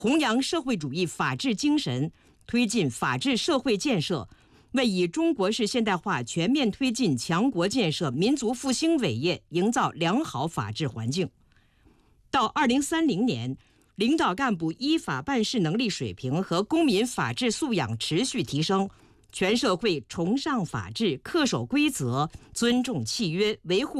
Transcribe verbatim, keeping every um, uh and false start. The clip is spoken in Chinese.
弘扬社会主义法治精神，推进法治社会建设，为以中国式现代化全面推进强国建设、民族复兴伟业营造良好法治环境。到二零三零年，领导干部依法办事能力水平和公民法治素养持续提升，全社会崇尚法治、恪守规则、尊重契约、维护